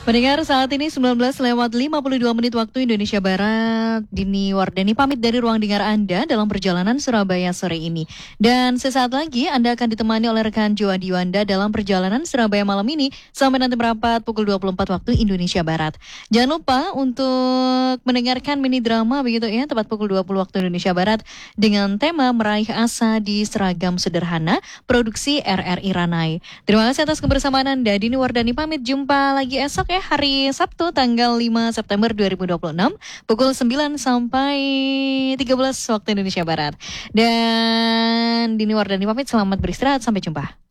Pendengar saat ini 19:52 waktu Indonesia Barat. Dini Wardani pamit dari ruang dengar Anda dalam perjalanan Surabaya sore ini. Dan sesaat lagi Anda akan ditemani oleh rekan Jo Adiwanda dalam perjalanan Surabaya malam ini sampai nanti merapat pukul 24 waktu Indonesia Barat. Jangan lupa untuk mendengarkan mini drama begitu ya, tepat pukul 20 waktu Indonesia Barat dengan tema Meraih Asa di Seragam Sederhana, produksi RRI Ranai. Terima kasih atas kebersamaan Anda. Dini Wardani pamit, jumpa lagi esok ya, hari Sabtu tanggal 5 September 2026 pukul 9 sampai 13 waktu Indonesia Barat. Dan Dini Wardani pamit, selamat beristirahat, sampai jumpa.